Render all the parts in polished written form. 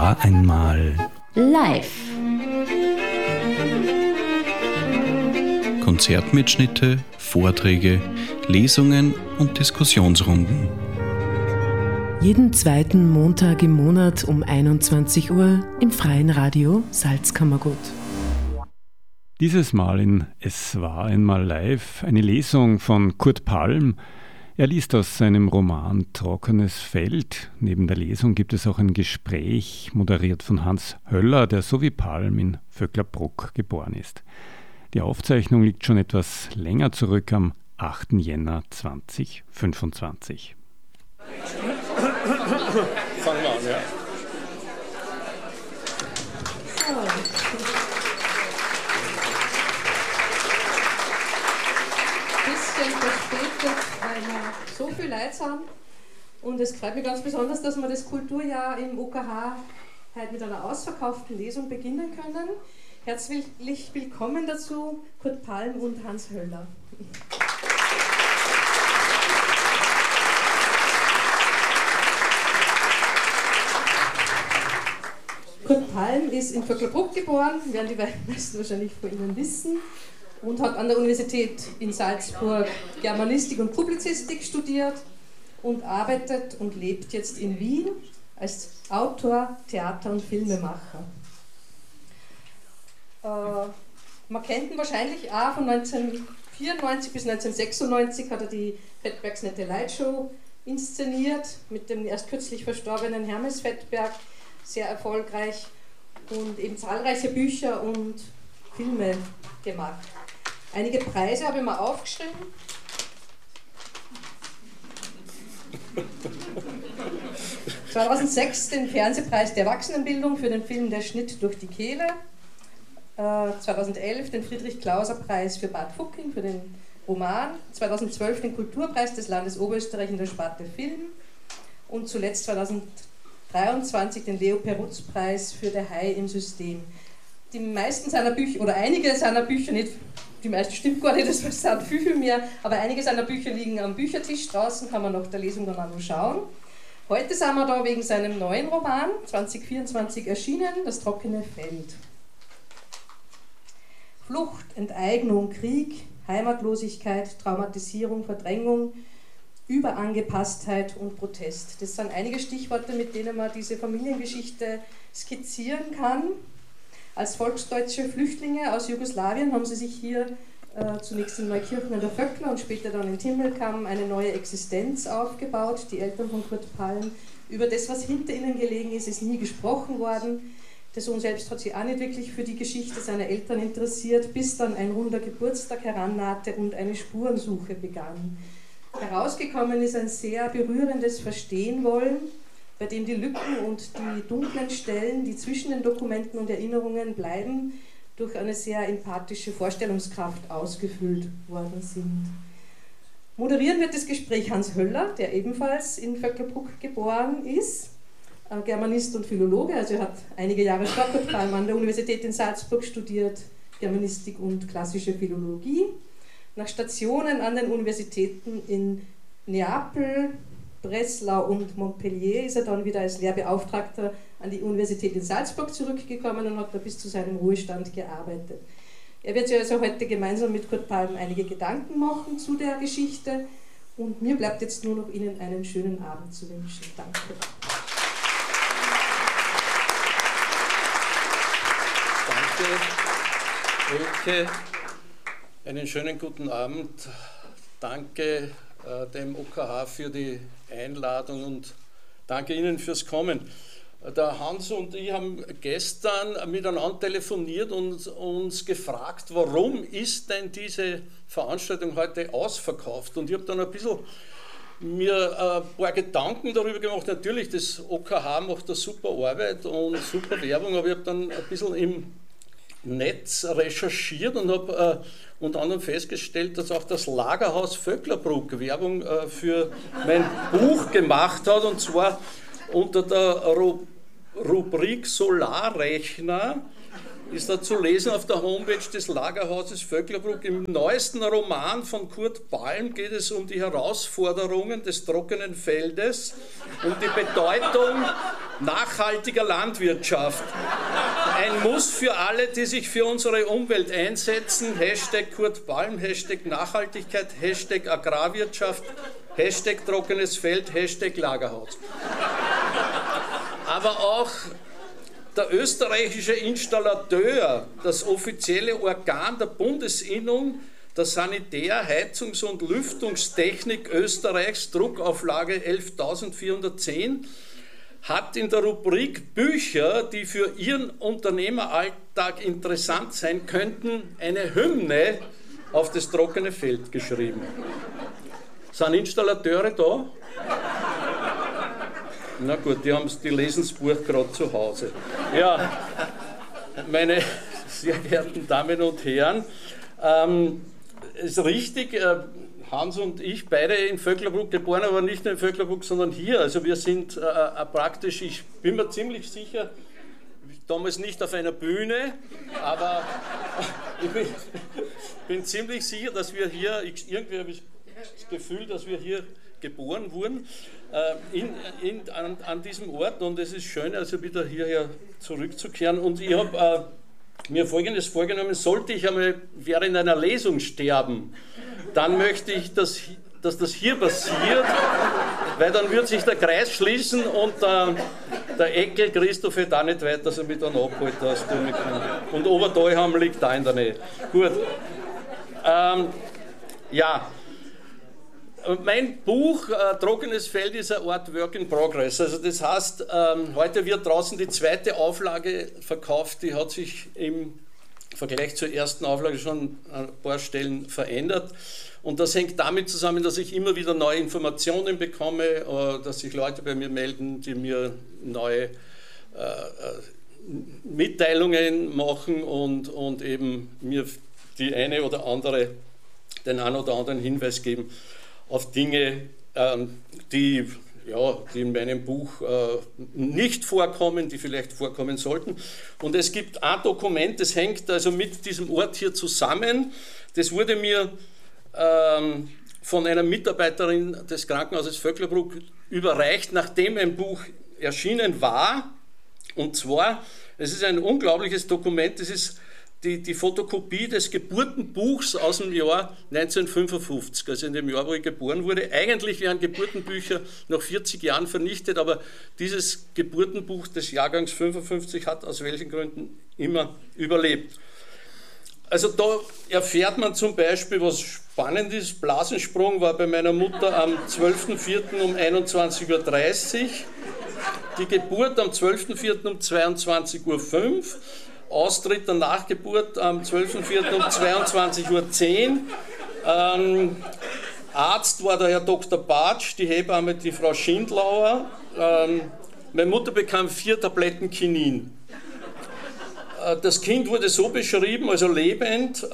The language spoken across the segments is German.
war einmal live. Konzertmitschnitte, Vorträge, Lesungen und Diskussionsrunden. Jeden zweiten Montag im Monat um 21 Uhr im Freien Radio Salzkammergut. Dieses Mal in Es war einmal live eine Lesung von Kurt Palm. Er liest aus seinem Roman Trockenes Feld. Neben der Lesung gibt es auch ein Gespräch, moderiert von Hans Höller, der so wie Palm in Vöcklerbruck geboren ist. Die Aufzeichnung liegt schon etwas länger zurück, am 8. Jänner 2025. Fangen wir an, ja. Bisschen verspätet, weil wir so viel Leute sind. Und es freut mich ganz besonders, dass wir das Kulturjahr im OKH heute mit einer ausverkauften Lesung beginnen können. Herzlich willkommen dazu, Kurt Palm und Hans Höller. Kurt Palm ist in Vöcklerbruck geboren, werden die meisten wahrscheinlich von Ihnen wissen, und hat an der Universität in Salzburg Germanistik und Publizistik studiert und arbeitet und lebt jetzt in Wien als Autor, Theater- und Filmemacher. Man kennt ihn wahrscheinlich auch von 1994 bis 1996 hat er die Fettbergs Nette Lightshow inszeniert mit dem erst kürzlich verstorbenen Hermes Fettberg, sehr erfolgreich, und eben zahlreiche Bücher und Filme gemacht. Einige Preise habe ich mal aufgeschrieben. – 2006 den Fernsehpreis der Erwachsenenbildung für den Film Der Schnitt durch die Kehle. 2011 den Friedrich-Klauser-Preis für Bad Fucking für den Roman. 2012 den Kulturpreis des Landes Oberösterreich in der Sparte Film. Und zuletzt 2023 den Leo Perutz-Preis für Der Hai im System. Die meisten seiner Bücher, oder einige seiner Bücher, nicht die meisten stimmt gar nicht, das sind viel mehr, aber einige seiner Bücher liegen am Büchertisch draußen, kann man nach der Lesung dann auch noch schauen. Heute sind wir da wegen seinem neuen Roman, 2024 erschienen, Das trockene Feld. Flucht, Enteignung, Krieg, Heimatlosigkeit, Traumatisierung, Verdrängung, Überangepasstheit und Protest. Das sind einige Stichworte, mit denen man diese Familiengeschichte skizzieren kann. Als volksdeutsche Flüchtlinge aus Jugoslawien haben sie sich hier zunächst in Neukirchen an der Vöckler und später dann in Timmelkamm eine neue Existenz aufgebaut. Die Eltern von Kurt Palm. Über das, was hinter ihnen gelegen ist, ist nie gesprochen worden. Der Sohn selbst hat sich auch nicht wirklich für die Geschichte seiner Eltern interessiert, bis dann ein runder Geburtstag herannahte und eine Spurensuche begann. Herausgekommen ist ein sehr berührendes Verstehenwollen, bei dem die Lücken und die dunklen Stellen, die zwischen den Dokumenten und Erinnerungen bleiben, durch eine sehr empathische Vorstellungskraft ausgefüllt worden sind. Moderieren wird das Gespräch Hans Höller, der ebenfalls in Vöcklerbruck geboren ist, Germanist und Philologe, also er hat einige Jahre vor Kurt Palm an der Universität in Salzburg studiert, Germanistik und klassische Philologie. Nach Stationen an den Universitäten in Neapel, Breslau und Montpellier ist er dann wieder als Lehrbeauftragter an die Universität in Salzburg zurückgekommen und hat da bis zu seinem Ruhestand gearbeitet. Er wird sich also heute gemeinsam mit Kurt Palm einige Gedanken machen zu der Geschichte, und mir bleibt jetzt nur noch Ihnen einen schönen Abend zu wünschen. Danke. Danke, Elke. Einen schönen guten Abend. Danke dem OKH für die Einladung und danke Ihnen fürs Kommen. Der Hans und ich haben gestern miteinander telefoniert und uns gefragt, warum ist denn diese Veranstaltung heute ausverkauft? Und ich habe dann ein bisschen mir ein paar Gedanken darüber gemacht. Natürlich, das OKH macht eine super Arbeit und super Werbung, aber ich habe dann ein bisschen im Netz recherchiert und habe unter anderem festgestellt, dass auch das Lagerhaus Vöcklerbruck Werbung für mein Buch gemacht hat, und zwar unter der Rubrik Solarrechner ist da zu lesen auf der Homepage des Lagerhauses Vöcklerbruck. Im neuesten Roman von Kurt Palm geht es um die Herausforderungen des trockenen Feldes, um die Bedeutung nachhaltiger Landwirtschaft. Ein Muss für alle, die sich für unsere Umwelt einsetzen. Hashtag Kurt Palm, Hashtag Nachhaltigkeit, Hashtag Agrarwirtschaft, Hashtag trockenes Feld, Hashtag Lagerhaus. Aber auch der österreichische Installateur, das offizielle Organ der Bundesinnung, der Sanitär-, Heizungs- und Lüftungstechnik Österreichs, Druckauflage 11.410, hat in der Rubrik Bücher, die für Ihren Unternehmeralltag interessant sein könnten, eine Hymne auf das trockene Feld geschrieben. Sind Installateure da? Na gut, die lesen das Buch gerade zu Hause. Ja, meine sehr geehrten Damen und Herren, ist richtig, Hans und ich, beide in Vöcklerbruck geboren, aber nicht nur in Vöcklerbruck, sondern hier. Also wir sind praktisch, ich bin mir ziemlich sicher, damals nicht auf einer Bühne, aber ich bin ziemlich sicher, dass wir hier, irgendwie habe ich das Gefühl, dass wir hier geboren wurden, an diesem Ort, und es ist schön, also wieder hierher zurückzukehren. Und ich habe mir Folgendes vorgenommen: Sollte ich einmal während einer Lesung sterben, dann möchte ich, dass das hier passiert, weil dann wird sich der Kreis schließen und der Enkel Christoph hätte auch nicht weit, dass er mich dann abholt. Und Oberdalham liegt da in der Nähe. Gut. Ja. Mein Buch Trockenes Feld ist eine Art Work in Progress. Also das heißt, heute wird draußen die zweite Auflage verkauft, die hat sich im Vergleich zur ersten Auflage schon an ein paar Stellen verändert. Und das hängt damit zusammen, dass ich immer wieder neue Informationen bekomme, dass sich Leute bei mir melden, die mir neue Mitteilungen machen und eben mir die eine oder andere, den einen oder anderen Hinweis geben auf Dinge, die in meinem Buch nicht vorkommen, die vielleicht vorkommen sollten. Und es gibt ein Dokument, das hängt also mit diesem Ort hier zusammen. Das wurde mir von einer Mitarbeiterin des Krankenhauses Vöcklerbruck überreicht, nachdem ein Buch erschienen war. Und zwar, es ist ein unglaubliches Dokument, das ist die Fotokopie des Geburtenbuchs aus dem Jahr 1955, also in dem Jahr, wo ich geboren wurde. Eigentlich werden Geburtenbücher nach 40 Jahren vernichtet, aber dieses Geburtenbuch des Jahrgangs 55 hat aus welchen Gründen immer überlebt. Also da erfährt man zum Beispiel, was spannend ist: Blasensprung war bei meiner Mutter am 12.04. um 21.30 Uhr, die Geburt am 12.04. um 22.05 Uhr, Austritt der Nachgeburt am 12.04. um 22.10 Uhr. Arzt war der Herr Dr. Bartsch, die Hebamme die Frau Schindlauer. Meine Mutter bekam 4 Tabletten Quinin. Das Kind wurde so beschrieben, also lebend,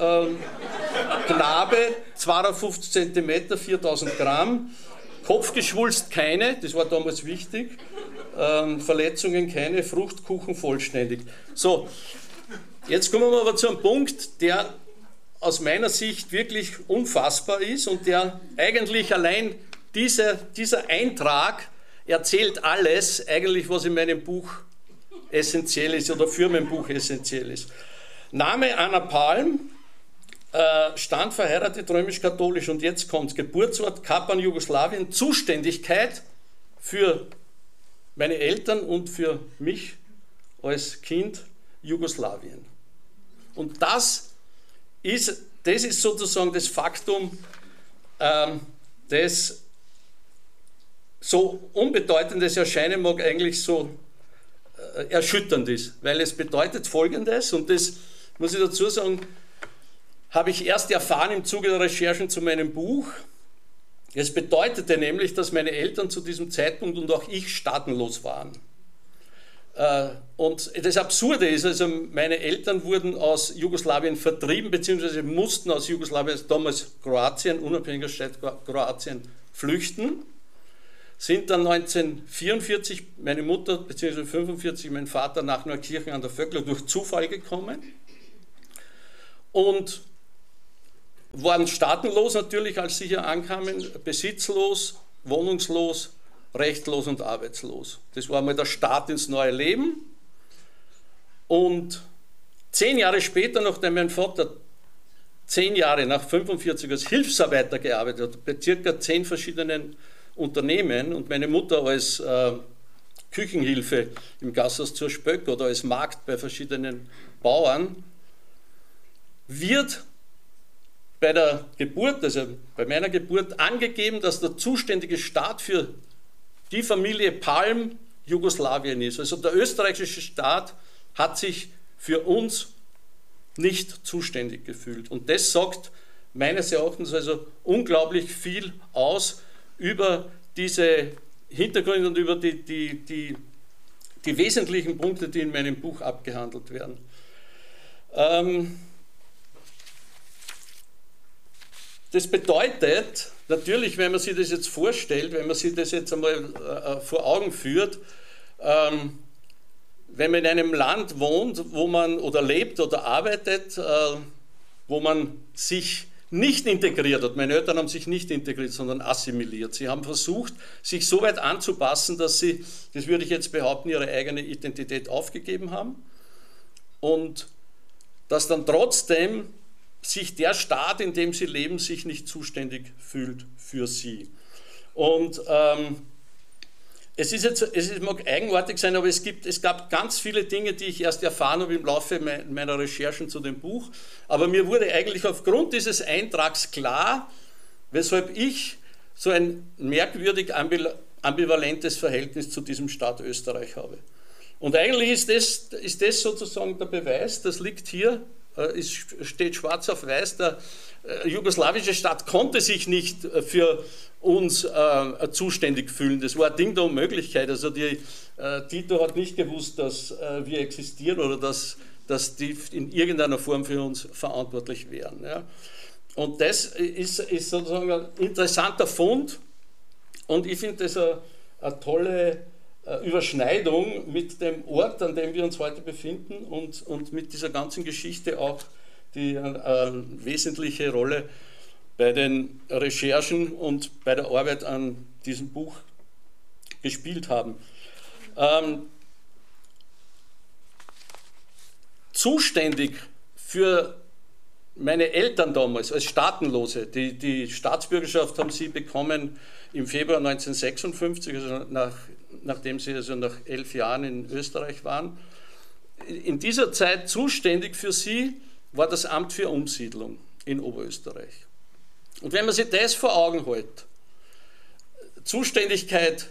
Knabe, 52 cm, 4000 Gramm, Kopfgeschwulst keine, das war damals wichtig, Verletzungen keine, Fruchtkuchen vollständig. So, jetzt kommen wir aber zu einem Punkt, der aus meiner Sicht wirklich unfassbar ist und der eigentlich allein dieser Eintrag erzählt alles, eigentlich, was in meinem Buch essentiell ist oder für mein Buch essentiell ist. Name Anna Palm, Stand verheiratet römisch-katholisch, und jetzt kommt Geburtsort Kapan, Jugoslawien, Zuständigkeit für meine Eltern und für mich als Kind Jugoslawien. Und das ist sozusagen das Faktum, das so unbedeutend es erscheinen mag, eigentlich so erschütternd ist, weil es bedeutet Folgendes, und das muss ich dazu sagen, habe ich erst erfahren im Zuge der Recherchen zu meinem Buch. Es bedeutete nämlich, dass meine Eltern zu diesem Zeitpunkt und auch ich staatenlos waren. Und das Absurde ist, also meine Eltern wurden aus Jugoslawien vertrieben, beziehungsweise mussten aus Jugoslawien, damals Kroatien, unabhängiger Staat Kroatien, flüchten. Sind dann 1944 meine Mutter, beziehungsweise 1945 mein Vater nach Neukirchen an der Vöckler durch Zufall gekommen und waren staatenlos natürlich, als sie hier ankamen, besitzlos, wohnungslos rechtlos und arbeitslos. Das war mal der Start ins neue Leben. Und 10 Jahre später, nachdem mein Vater 10 Jahre nach 45 als Hilfsarbeiter gearbeitet hat, bei ca. 10 verschiedenen Unternehmen und meine Mutter als Küchenhilfe im Gasthaus zur Spöck oder als Magd bei verschiedenen Bauern, wird bei der Geburt, also bei meiner Geburt, angegeben, dass der zuständige Staat für die Familie Palm Jugoslawien ist. Also der österreichische Staat hat sich für uns nicht zuständig gefühlt. Und das sagt meines Erachtens also unglaublich viel aus über diese Hintergründe und über die wesentlichen Punkte, die in meinem Buch abgehandelt werden. Das bedeutet natürlich, wenn man sich das jetzt vorstellt, wenn man sich das jetzt einmal vor Augen führt, wenn man in einem Land wohnt, wo man oder lebt oder arbeitet, wo man sich nicht integriert hat. Meine Eltern haben sich nicht integriert, sondern assimiliert. Sie haben versucht, sich so weit anzupassen, dass sie, das würde ich jetzt behaupten, ihre eigene Identität aufgegeben haben und dass dann trotzdem sich der Staat, in dem sie leben, sich nicht zuständig fühlt für sie. Und es mag eigenartig sein, aber es gab ganz viele Dinge, die ich erst erfahren habe im Laufe meiner Recherchen zu dem Buch. Aber mir wurde eigentlich aufgrund dieses Eintrags klar, weshalb ich so ein merkwürdig ambivalentes Verhältnis zu diesem Staat Österreich habe. Und eigentlich ist das sozusagen der Beweis, das liegt hier, steht schwarz auf weiß, der jugoslawische Staat konnte sich nicht für uns zuständig fühlen. Das war ein Ding der Unmöglichkeit. Also Tito hat nicht gewusst, dass wir existieren oder dass die in irgendeiner Form für uns verantwortlich wären. Ja. Und das ist sozusagen ein interessanter Fund und ich finde das eine tolle Überschneidung mit dem Ort, an dem wir uns heute befinden und mit dieser ganzen Geschichte auch, die eine wesentliche Rolle bei den Recherchen und bei der Arbeit an diesem Buch gespielt haben. Zuständig für meine Eltern damals als Staatenlose, die Staatsbürgerschaft haben sie bekommen im Februar 1956, also nachdem sie also nach 11 Jahren in Österreich waren. In dieser Zeit zuständig für sie war das Amt für Umsiedlung in Oberösterreich. Und wenn man sich das vor Augen hält, zuständiger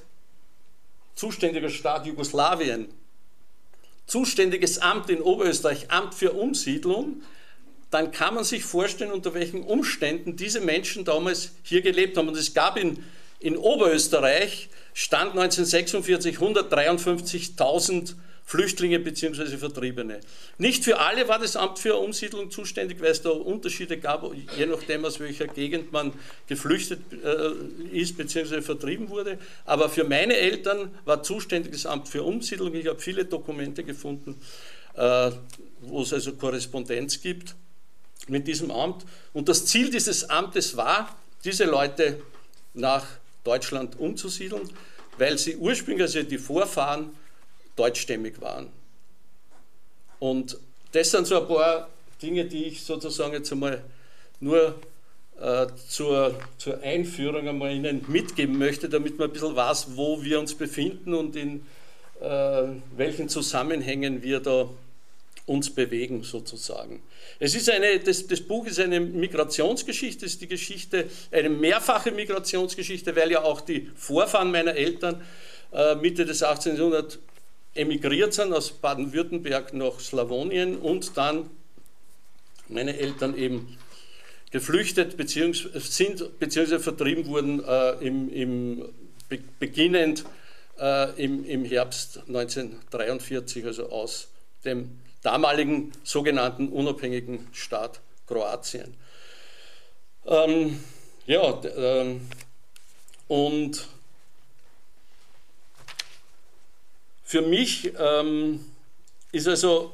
Staat Jugoslawien, zuständiges Amt in Oberösterreich, Amt für Umsiedlung, dann kann man sich vorstellen, unter welchen Umständen diese Menschen damals hier gelebt haben. Und es gab in Oberösterreich, Stand 1946, 153.000 Flüchtlinge bzw. Vertriebene. Nicht für alle war das Amt für Umsiedlung zuständig, weil es da Unterschiede gab, je nachdem aus welcher Gegend man geflüchtet ist bzw. vertrieben wurde. Aber für meine Eltern war zuständig das Amt für Umsiedlung. Ich habe viele Dokumente gefunden, wo es also Korrespondenz gibt mit diesem Amt. Und das Ziel dieses Amtes war, diese Leute nach Deutschland umzusiedeln, weil sie ursprünglich, also die Vorfahren, deutschstämmig waren. Und das sind so ein paar Dinge, die ich sozusagen jetzt einmal nur zur Einführung einmal Ihnen mitgeben möchte, damit man ein bisschen weiß, wo wir uns befinden und in welchen Zusammenhängen wir da uns bewegen sozusagen. Das Buch ist eine Migrationsgeschichte, es ist die Geschichte, eine mehrfache Migrationsgeschichte, weil ja auch die Vorfahren meiner Eltern Mitte des 18. Jahrhunderts emigriert sind aus Baden-Württemberg nach Slawonien und dann meine Eltern eben geflüchtet beziehungsweise vertrieben wurden beginnend im Herbst 1943, also aus dem damaligen sogenannten unabhängigen Staat Kroatien. Und für mich ist also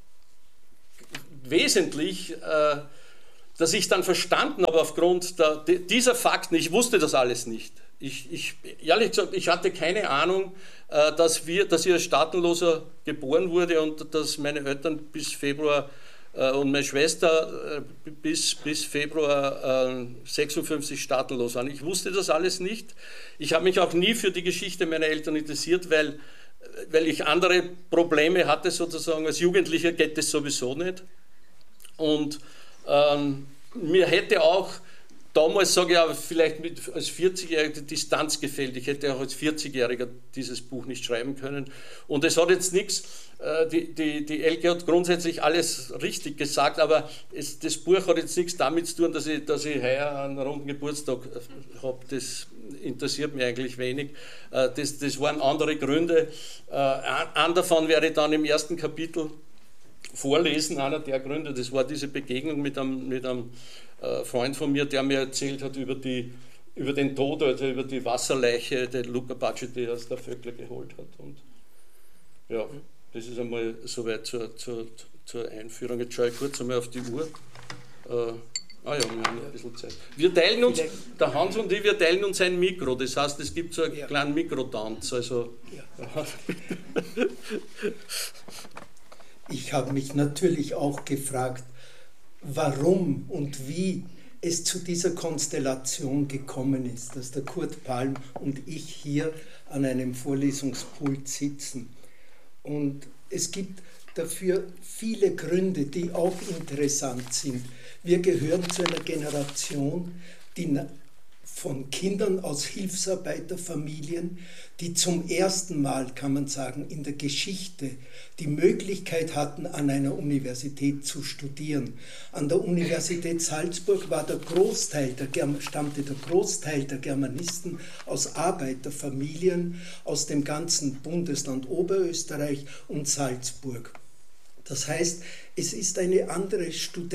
wesentlich, dass ich dann verstanden habe, aufgrund dieser Fakten, ich wusste das alles nicht. ehrlich gesagt, ich hatte keine Ahnung, dass ich als Staatenloser geboren wurde und dass meine Eltern bis Februar und meine Schwester bis Februar 56 staatenlos waren. Ich wusste das alles nicht. Ich habe mich auch nie für die Geschichte meiner Eltern interessiert, weil ich andere Probleme hatte sozusagen. Als Jugendlicher geht das sowieso nicht. Und mir hätte auch damals, sage ich aber, vielleicht als 40-Jähriger die Distanz gefehlt. Ich hätte auch als 40-Jähriger dieses Buch nicht schreiben können. Und es hat jetzt nichts, die Elke hat grundsätzlich alles richtig gesagt, aber das Buch hat jetzt nichts damit zu tun, dass ich heuer einen runden Geburtstag habe. Das interessiert mich eigentlich wenig. Das waren andere Gründe. Einen davon werde ich dann im ersten Kapitel vorlesen, einer der Gründe. Das war diese Begegnung mit einem Freund von mir, der mir erzählt hat über den Tod, also über die Wasserleiche, die Luca Pacitti aus der Vöckler geholt hat. Und ja, das ist einmal soweit zur Einführung. Jetzt schaue ich kurz einmal auf die Uhr. Ja, wir haben ein bisschen Zeit. Wir teilen uns, der Hans und ich, wir teilen uns ein Mikro. Das heißt, es gibt so einen kleinen Mikrotanz. Also, ja. Ich habe mich natürlich auch gefragt, warum und wie es zu dieser Konstellation gekommen ist, dass der Kurt Palm und ich hier an einem Vorlesungspult sitzen. Und es gibt dafür viele Gründe, die auch interessant sind. Wir gehören zu einer Generation, die von Kindern aus Hilfsarbeiterfamilien, die zum ersten Mal, kann man sagen, in der Geschichte die Möglichkeit hatten, an einer Universität zu studieren. An der Universität Salzburg stammte der Großteil der Germanisten aus Arbeiterfamilien aus dem ganzen Bundesland Oberösterreich und Salzburg. Das heißt, es ist eine andere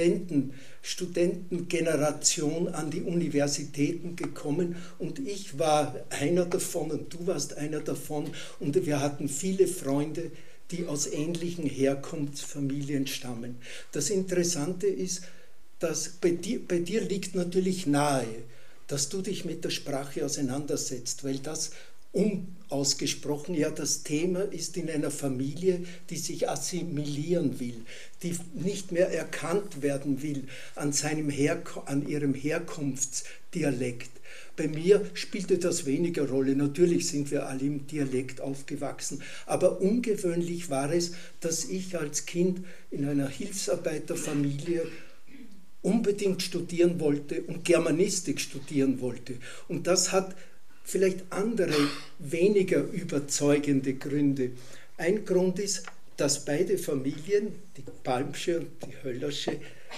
Studentengeneration an die Universitäten gekommen und ich war einer davon und du warst einer davon und wir hatten viele Freunde, die aus ähnlichen Herkunftsfamilien stammen. Das Interessante ist, dass bei dir liegt natürlich nahe, dass du dich mit der Sprache auseinandersetzt, weil das unausgesprochen ja das Thema ist in einer Familie, die sich assimilieren will, die nicht mehr erkannt werden will an ihrem Herkunftsdialekt. Bei mir spielte das weniger Rolle. Natürlich sind wir alle im Dialekt aufgewachsen, aber ungewöhnlich war es, dass ich als Kind in einer Hilfsarbeiterfamilie unbedingt studieren wollte und Germanistik studieren wollte. Und das hat vielleicht andere, weniger überzeugende Gründe. Ein Grund ist, dass beide Familien, die Palmsche und die Höllersche,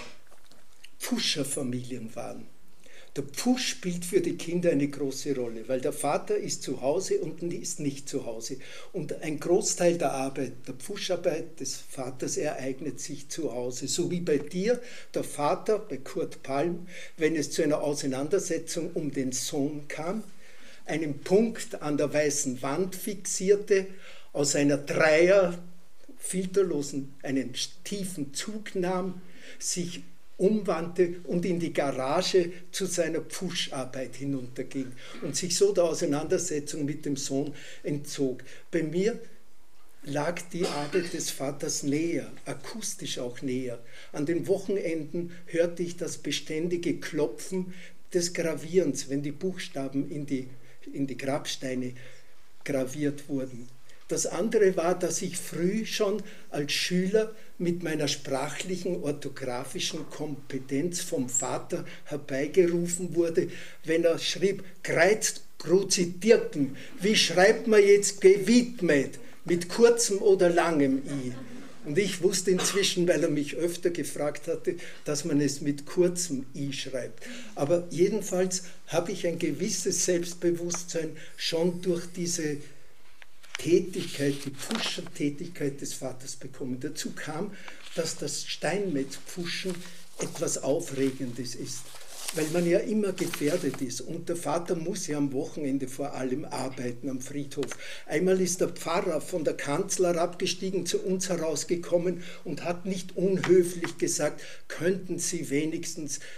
Pfuscherfamilien waren. Der Pfusch spielt für die Kinder eine große Rolle, weil der Vater ist zu Hause und ist nicht zu Hause. Und ein Großteil der Arbeit, der Pfuscharbeit des Vaters ereignet sich zu Hause. So wie bei dir, der Vater, bei Kurt Palm, wenn es zu einer Auseinandersetzung um den Sohn kam, einen Punkt an der weißen Wand fixierte, aus einer filterlosen, einen tiefen Zug nahm, sich umwandte und in die Garage zu seiner Pfuscharbeit hinunterging und sich so der Auseinandersetzung mit dem Sohn entzog. Bei mir lag die Arbeit des Vaters näher, akustisch auch näher. An den Wochenenden hörte ich das beständige Klopfen des Gravierens, wenn die Buchstaben in die Grabsteine graviert wurden. Das andere war, dass ich früh schon als Schüler mit meiner sprachlichen, orthografischen Kompetenz vom Vater herbeigerufen wurde, wenn er schrieb, kreuzt, kruzitierten. Wie schreibt man jetzt gewidmet? Mit kurzem oder langem I? Und ich wusste inzwischen, weil er mich öfter gefragt hatte, dass man es mit kurzem I schreibt. Aber jedenfalls habe ich ein gewisses Selbstbewusstsein schon durch diese Tätigkeit, die Pfuschertätigkeit des Vaters bekommen. Dazu kam, dass das Steinmetzpfuschen etwas Aufregendes ist, weil man ja immer gefährdet ist. Und der Vater muss ja am Wochenende vor allem arbeiten am Friedhof. Einmal ist der Pfarrer von der Kanzel abgestiegen, zu uns herausgekommen und hat nicht unhöflich gesagt, könnten Sie wenigstens,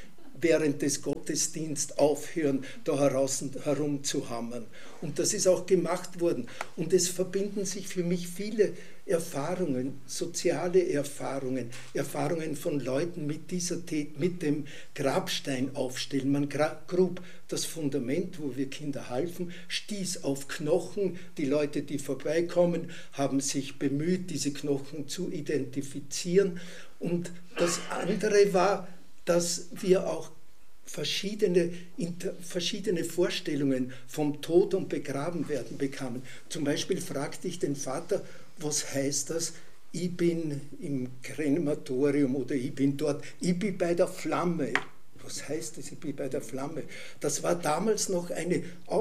während des Gottesdienstes aufhören, da herumzuhammern. Und das ist auch gemacht worden. Und es verbinden sich für mich viele Erfahrungen, soziale Erfahrungen, Erfahrungen von Leuten mit dem Grabstein aufstellen. Man grub das Fundament, wo wir Kinder halfen, stieß auf Knochen. Die Leute, die vorbeikommen, haben sich bemüht, diese Knochen zu identifizieren. Und das andere war, dass wir auch verschiedene Vorstellungen vom Tod und Begrabenwerden bekamen. Zum Beispiel fragte ich den Vater, was heißt das? Ich bin im Krematorium oder ich bin dort, ich bin bei der Flamme. Was heißt das, ich bin bei der Flamme? Das war damals noch eine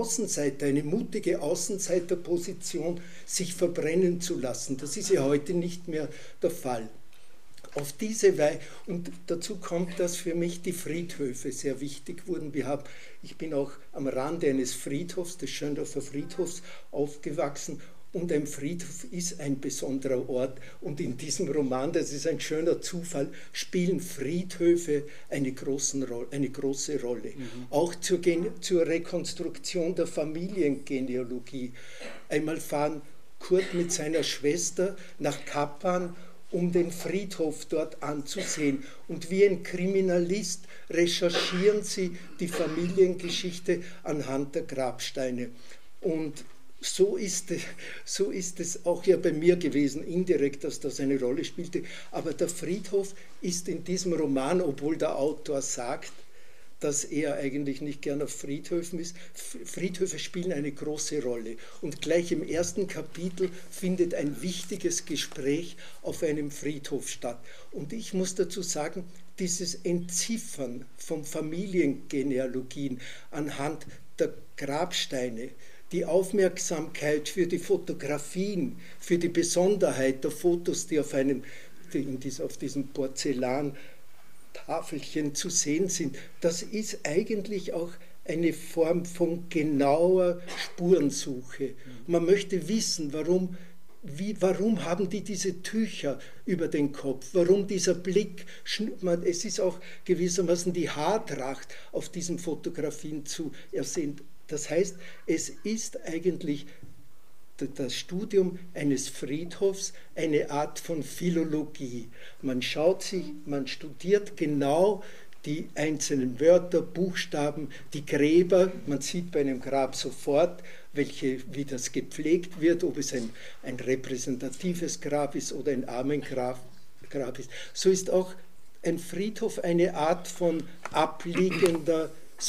mutige Außenseiterposition, sich verbrennen zu lassen. Das ist ja heute nicht mehr der Fall. Auf diese Weise, und dazu kommt, dass für mich die Friedhöfe sehr wichtig wurden. Ich bin auch am Rande eines Friedhofs, des Schöndorfer Friedhofs, aufgewachsen. Und ein Friedhof ist ein besonderer Ort. Und in diesem Roman, das ist ein schöner Zufall, spielen Friedhöfe eine große Rolle. Auch zur Rekonstruktion der Familiengenealogie. Einmal fahren Kurt mit seiner Schwester nach Kappan, um den Friedhof dort anzusehen. Und wie ein Kriminalist recherchieren sie die Familiengeschichte anhand der Grabsteine. Und so ist es auch ja bei mir gewesen, indirekt, dass das eine Rolle spielte. Aber der Friedhof ist in diesem Roman, obwohl der Autor sagt, dass er eigentlich nicht gern auf Friedhöfen ist. Friedhöfe spielen eine große Rolle. Und gleich im ersten Kapitel findet ein wichtiges Gespräch auf einem Friedhof statt. Und ich muss dazu sagen, dieses Entziffern von Familiengenealogien anhand der Grabsteine, die Aufmerksamkeit für die Fotografien, für die Besonderheit der Fotos, die auf diesem Porzellan Tafelchen zu sehen sind, das ist eigentlich auch eine Form von genauer Spurensuche. Man möchte wissen, warum haben die diese Tücher über den Kopf, warum dieser Blick, es ist auch gewissermaßen die Haartracht auf diesen Fotografien zu ersehen. Das heißt, es ist eigentlich das Studium eines Friedhofs eine Art von Philologie. Man studiert genau die einzelnen Wörter, Buchstaben, die Gräber. Man sieht bei einem Grab sofort, wie das gepflegt wird, ob es ein repräsentatives Grab ist oder ein Armengrab ist. So ist auch ein Friedhof eine Art von abliegender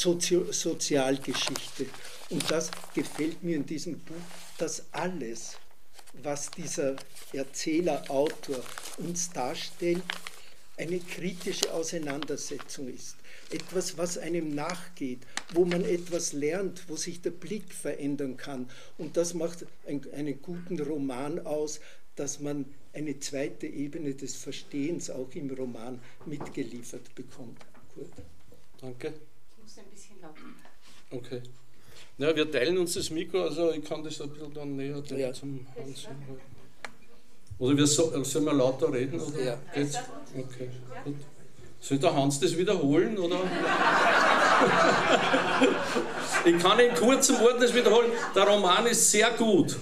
Sozialgeschichte. Und das gefällt mir in diesem Buch, dass alles, was dieser Erzähler, Autor uns darstellt, eine kritische Auseinandersetzung ist. Etwas, was einem nachgeht, wo man etwas lernt, wo sich der Blick verändern kann. Und das macht einen guten Roman aus, dass man eine zweite Ebene des Verstehens auch im Roman mitgeliefert bekommt. Gut. Danke. Ich muss ein bisschen lauter. Okay. Ja, wir teilen uns das Mikro, also ich kann das ein bisschen dann näher zum Hans. Oder sollen wir lauter reden? Oder? Ja. Geht's? Okay, gut. Soll der Hans das wiederholen? Oder? Ich kann in kurzen Worten das wiederholen. Der Roman ist sehr gut.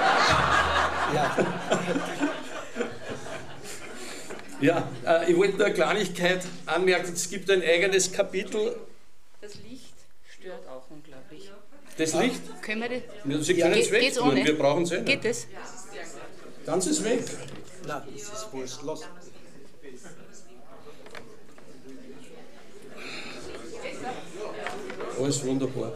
Ja, ich wollte nur eine Kleinigkeit anmerken. Es gibt ein eigenes Kapitel. Das Licht stört auch unglaublich. Das Licht? Können wir das? Ja, Sie können es weg tun, wir brauchen es nicht. Geht das? Ganz ist weg. Nein, das ist wurscht. Los. Alles wunderbar.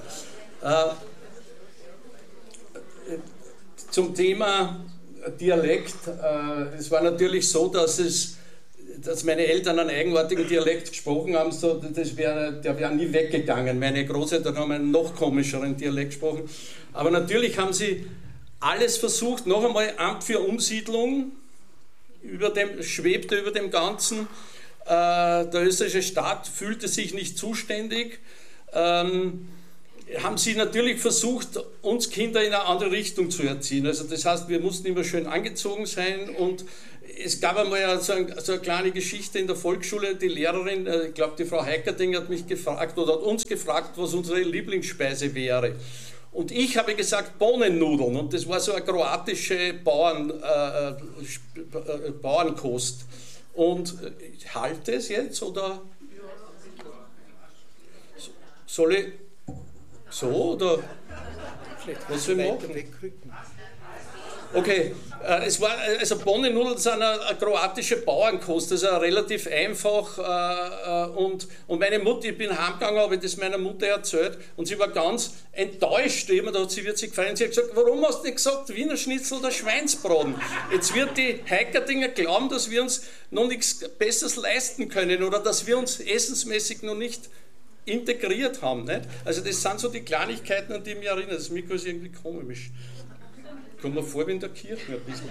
Zum Thema Dialekt. Es war natürlich so, dass meine Eltern einen eigenartigen Dialekt gesprochen haben, so, der wäre nie weggegangen. Meine Großeltern haben einen noch komischeren Dialekt gesprochen. Aber natürlich haben sie alles versucht. Noch einmal, Amt für Umsiedlung schwebte über dem Ganzen. Der österreichische Staat fühlte sich nicht zuständig. haben sie natürlich versucht, uns Kinder in eine andere Richtung zu erziehen. Also das heißt, wir mussten immer schön angezogen sein und es gab einmal so eine kleine Geschichte in der Volksschule. Die Lehrerin, ich glaube die Frau Heikerding, hat mich gefragt oder hat uns gefragt, was unsere Lieblingsspeise wäre. Und ich habe gesagt Bohnennudeln und das war so eine kroatische Bauernkost. Und halte es jetzt oder soll ich so oder was soll ich machen? Okay, es war, also Bohnennudeln sind eine kroatische Bauernkost, das ist relativ einfach und meine Mutter, ich bin heimgegangen, habe ich das meiner Mutter erzählt und sie war ganz enttäuscht, ich habe mir gedacht, sie wird sich gefallen, sie hat gesagt, warum hast du nicht gesagt Wiener Schnitzel oder Schweinsbraten? Jetzt wird die Heikerdinger glauben, dass wir uns noch nichts Besseres leisten können oder dass wir uns essensmäßig noch nicht integriert haben. Nicht? Also das sind so die Kleinigkeiten, an die ich mich erinnere, das Mikro ist irgendwie komisch. Kommt mir vor wie in der Kirche ein bisschen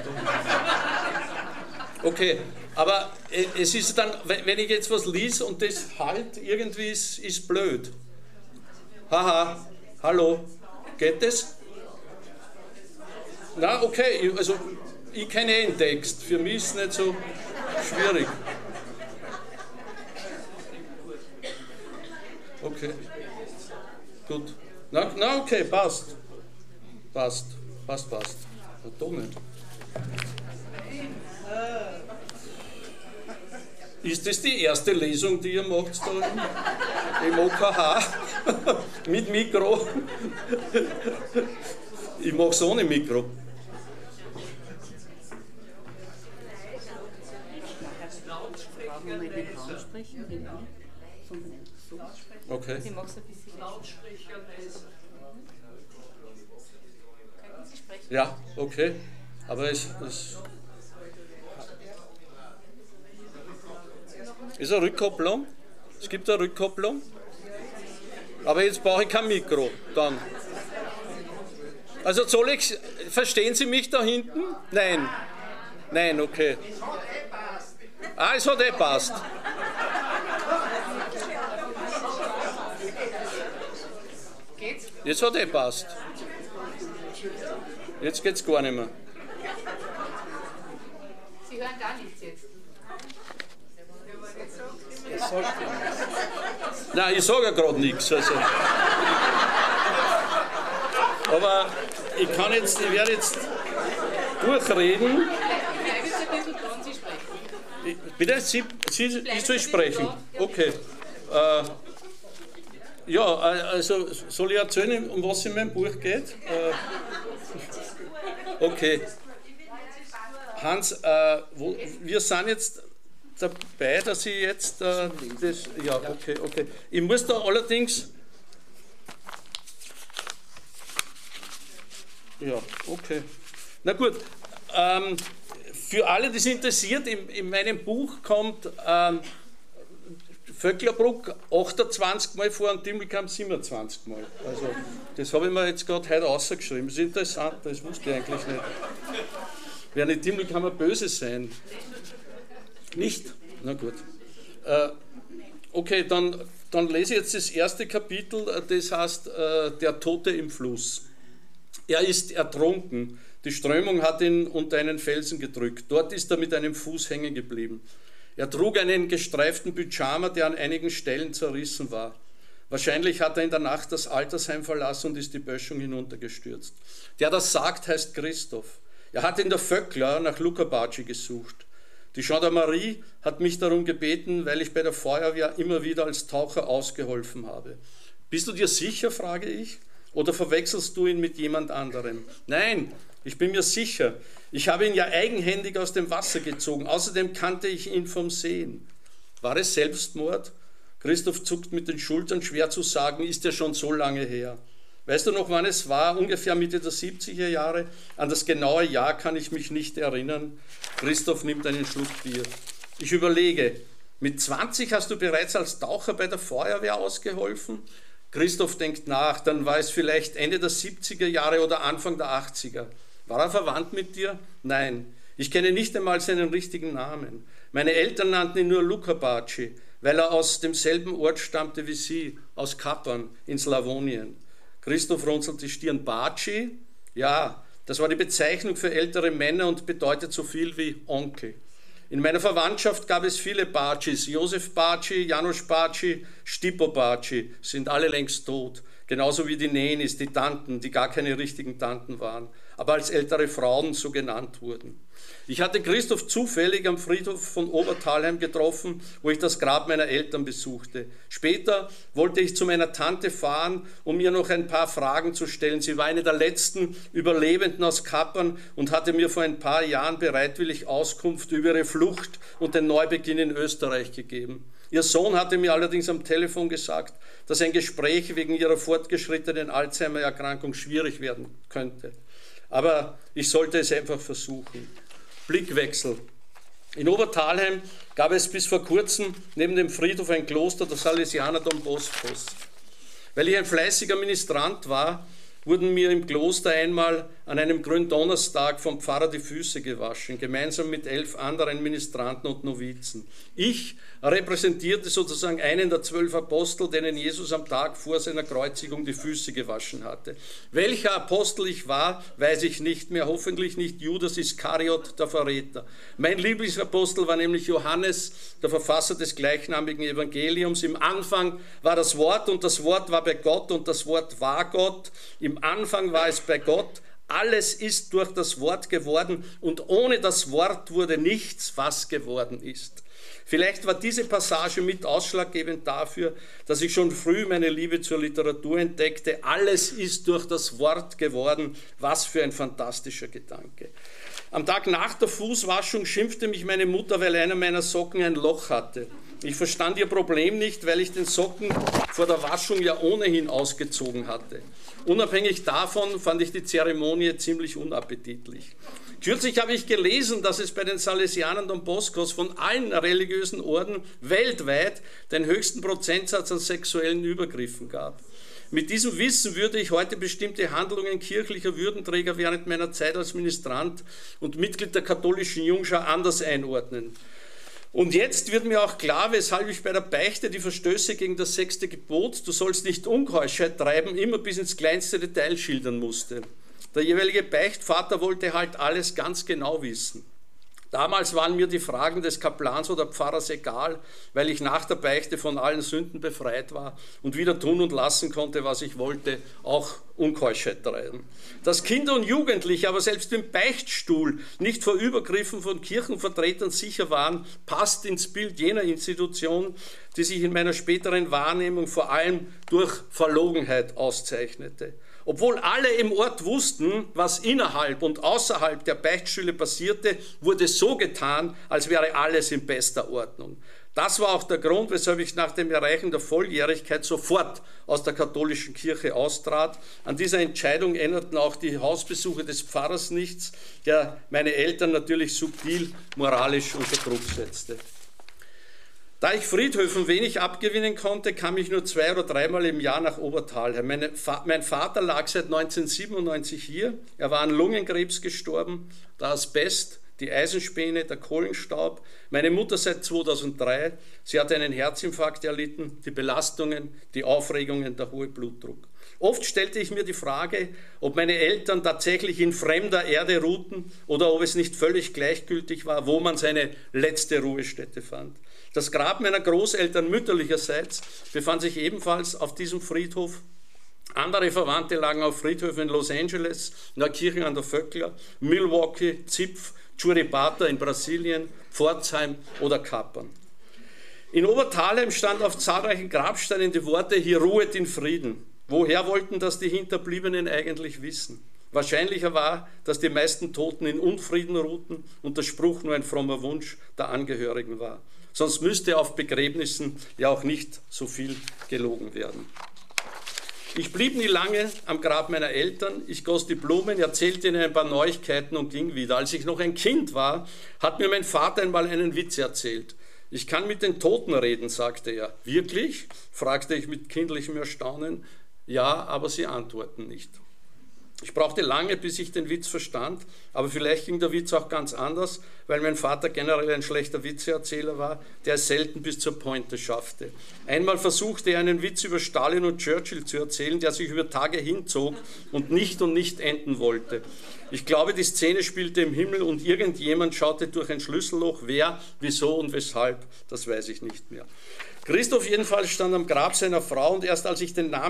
da. Okay, aber es ist dann, wenn ich jetzt was lese und das halt irgendwie ist blöd. Haha, hallo, geht das? Na, okay, also ich kenne den Text, für mich ist es nicht so schwierig. Okay, gut. Na okay, passt. Passt. Na, da nicht. Ist das die erste Lesung, die ihr macht da im OKH? Mit Mikro? Ich mache es ohne Mikro. Okay. Ich mag es ein bisschen Lautsprecher lesen. Könnten Sie sprechen? Ja, okay. Aber es ist eine Rückkopplung. Es gibt eine Rückkopplung. Aber jetzt brauche ich kein Mikro. Dann. Also verstehen Sie mich da hinten? Nein. Nein, okay. Ah, es hat passt. Jetzt hat passt. Jetzt geht's gar nicht mehr. Sie hören gar nichts jetzt. Nein, ich sage ja gerade nichts. Also. Aber ich werde jetzt durchreden. Bitte, ich soll sprechen. Okay. Ja, also soll ich erzählen, um was in meinem Buch geht? Okay. Hans, wir sind jetzt dabei, dass ich jetzt das. Ja, okay. Ich muss da allerdings. Ja, okay. Na gut. Für alle, die es interessiert, in meinem Buch kommt Vöcklerbruck 28 Mal vor und Dimmelkamp 27 Mal. Also, das habe ich mir jetzt gerade heute rausgeschrieben. Das ist interessant, das wusste ich eigentlich nicht. Wer nicht Dimmelkamp kann man böse sein. Nicht? Na gut. Okay, dann lese ich jetzt das erste Kapitel, das heißt Der Tote im Fluss. Er ist ertrunken. Die Strömung hat ihn unter einen Felsen gedrückt. Dort ist er mit einem Fuß hängen geblieben. Er trug einen gestreiften Pyjama, der an einigen Stellen zerrissen war. Wahrscheinlich hat er in der Nacht das Altersheim verlassen und ist die Böschung hinuntergestürzt. Der das sagt, heißt Christoph. Er hat in der Vöckla nach Luca Bacci gesucht. Die Gendarmerie hat mich darum gebeten, weil ich bei der Feuerwehr immer wieder als Taucher ausgeholfen habe. Bist du dir sicher, frage ich, oder verwechselst du ihn mit jemand anderem? Nein, ich bin mir sicher. Ich habe ihn ja eigenhändig aus dem Wasser gezogen. Außerdem kannte ich ihn vom Sehen. War es Selbstmord? Christoph zuckt mit den Schultern, schwer zu sagen, ist ja schon so lange her. Weißt du noch, wann es war? Ungefähr Mitte der 70er Jahre. An das genaue Jahr kann ich mich nicht erinnern. Christoph nimmt einen Schluck Bier. Ich überlege, mit 20 hast du bereits als Taucher bei der Feuerwehr ausgeholfen? Christoph denkt nach, dann war es vielleicht Ende der 70er Jahre oder Anfang der 80er. War er verwandt mit dir? Nein, ich kenne nicht einmal seinen richtigen Namen. Meine Eltern nannten ihn nur Luca Bacci, weil er aus demselben Ort stammte wie sie, aus Kappern in Slawonien. Christoph runzelt die Stirn. Baci? Ja, das war die Bezeichnung für ältere Männer und bedeutet so viel wie Onkel. In meiner Verwandtschaft gab es viele Bacis. Josef Baci, Janusz Baci, Stipo Baci sind alle längst tot. Genauso wie die Nenis, die Tanten, die gar keine richtigen Tanten waren, aber als ältere Frauen so genannt wurden. Ich hatte Christoph zufällig am Friedhof von Obertalheim getroffen, wo ich das Grab meiner Eltern besuchte. Später wollte ich zu meiner Tante fahren, um ihr noch ein paar Fragen zu stellen. Sie war eine der letzten Überlebenden aus Kappern und hatte mir vor ein paar Jahren bereitwillig Auskunft über ihre Flucht und den Neubeginn in Österreich gegeben. Ihr Sohn hatte mir allerdings am Telefon gesagt, dass ein Gespräch wegen ihrer fortgeschrittenen Alzheimer-Erkrankung schwierig werden könnte. Aber ich sollte es einfach versuchen. Blickwechsel. In Obertalheim gab es bis vor kurzem neben dem Friedhof ein Kloster der Salesianer Don Boscos. Weil ich ein fleißiger Ministrant war, wurden mir im Kloster einmal an einem Gründonnerstag vom Pfarrer die Füße gewaschen, gemeinsam mit 11 anderen Ministranten und Novizen. Ich repräsentierte sozusagen einen der 12 Apostel, denen Jesus am Tag vor seiner Kreuzigung die Füße gewaschen hatte. Welcher Apostel ich war, weiß ich nicht mehr, hoffentlich nicht Judas Iskariot, der Verräter. Mein Lieblingsapostel war nämlich Johannes, der Verfasser des gleichnamigen Evangeliums. Im Anfang war das Wort und das Wort war bei Gott und das Wort war Gott. Im Anfang war es bei Gott. Alles ist durch das Wort geworden und ohne das Wort wurde nichts, was geworden ist. Vielleicht war diese Passage mit ausschlaggebend dafür, dass ich schon früh meine Liebe zur Literatur entdeckte. Alles ist durch das Wort geworden. Was für ein fantastischer Gedanke. Am Tag nach der Fußwaschung schimpfte mich meine Mutter, weil einer meiner Socken ein Loch hatte. Ich verstand ihr Problem nicht, weil ich den Socken vor der Waschung ja ohnehin ausgezogen hatte. Unabhängig davon fand ich die Zeremonie ziemlich unappetitlich. Kürzlich habe ich gelesen, dass es bei den Salesianern Don Boscos von allen religiösen Orden weltweit den höchsten Prozentsatz an sexuellen Übergriffen gab. Mit diesem Wissen würde ich heute bestimmte Handlungen kirchlicher Würdenträger während meiner Zeit als Ministrant und Mitglied der katholischen Jungschar anders einordnen. Und jetzt wird mir auch klar, weshalb ich bei der Beichte die Verstöße gegen das 6. Gebot, du sollst nicht Unkeuschheit treiben, immer bis ins kleinste Detail schildern musste. Der jeweilige Beichtvater wollte halt alles ganz genau wissen. Damals waren mir die Fragen des Kaplans oder Pfarrers egal, weil ich nach der Beichte von allen Sünden befreit war und wieder tun und lassen konnte, was ich wollte, auch Unkeuschheit treiben. Dass Kinder und Jugendliche aber selbst im Beichtstuhl nicht vor Übergriffen von Kirchenvertretern sicher waren, passt ins Bild jener Institution, die sich in meiner späteren Wahrnehmung vor allem durch Verlogenheit auszeichnete. Obwohl alle im Ort wussten, was innerhalb und außerhalb der Beichtstühle passierte, wurde so getan, als wäre alles in bester Ordnung. Das war auch der Grund, weshalb ich nach dem Erreichen der Volljährigkeit sofort aus der katholischen Kirche austrat. An dieser Entscheidung änderten auch die Hausbesuche des Pfarrers nichts, der meine Eltern natürlich subtil moralisch unter Druck setzte. Da ich Friedhöfen wenig abgewinnen konnte, kam ich nur 2- oder 3-mal im Jahr nach Obertalheim. Mein Vater lag seit 1997 hier. Er war an Lungenkrebs gestorben, der Asbest, die Eisenspäne, der Kohlenstaub. Meine Mutter seit 2003. Sie hatte einen Herzinfarkt erlitten, die Belastungen, die Aufregungen, der hohe Blutdruck. Oft stellte ich mir die Frage, ob meine Eltern tatsächlich in fremder Erde ruhten oder ob es nicht völlig gleichgültig war, wo man seine letzte Ruhestätte fand. Das Grab meiner Großeltern mütterlicherseits befand sich ebenfalls auf diesem Friedhof. Andere Verwandte lagen auf Friedhöfen in Los Angeles, Neukirchen an der Vöckler, Milwaukee, Zipf, Churibata in Brasilien, Pforzheim oder Kappern. In Obertalheim stand auf zahlreichen Grabsteinen die Worte, hier ruhet in Frieden. Woher wollten das die Hinterbliebenen eigentlich wissen? Wahrscheinlicher war, dass die meisten Toten in Unfrieden ruhten und der Spruch nur ein frommer Wunsch der Angehörigen war. Sonst müsste auf Begräbnissen ja auch nicht so viel gelogen werden. Ich blieb nie lange am Grab meiner Eltern, ich goss die Blumen, erzählte ihnen ein paar Neuigkeiten und ging wieder. Als ich noch ein Kind war, hat mir mein Vater einmal einen Witz erzählt. Ich kann mit den Toten reden, sagte er. Wirklich? Fragte ich mit kindlichem Erstaunen. Ja, aber sie antworten nicht. Ich brauchte lange, bis ich den Witz verstand, aber vielleicht ging der Witz auch ganz anders, weil mein Vater generell ein schlechter Witzeerzähler war, der es selten bis zur Pointe schaffte. Einmal versuchte er einen Witz über Stalin und Churchill zu erzählen, der sich über Tage hinzog und nicht enden wollte. Ich glaube, die Szene spielte im Himmel und irgendjemand schaute durch ein Schlüsselloch. Wer, wieso und weshalb, das weiß ich nicht mehr. Christoph jedenfalls stand am Grab seiner Frau und erst als ich den Namen